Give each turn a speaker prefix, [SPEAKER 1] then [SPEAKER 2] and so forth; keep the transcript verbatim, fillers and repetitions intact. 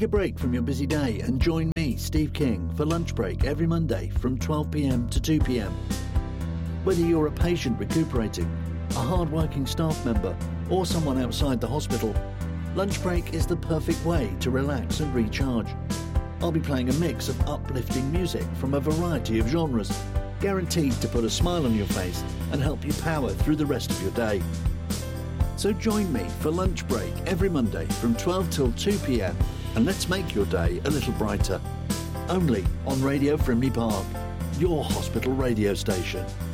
[SPEAKER 1] Take a break from your busy day and join me, Steve King, for Lunch Break every Monday from twelve p m to two p m. Whether you're a patient recuperating, a hard-working staff member, or someone outside the hospital, Lunch Break is the perfect way to relax and recharge. I'll be playing a mix of uplifting music from a variety of genres, guaranteed to put a smile on your face and help you power through the rest of your day. So join me for Lunch Break every Monday from twelve till two p m and let's make your day a little brighter. Only on Radio Frimley Park, your hospital radio station.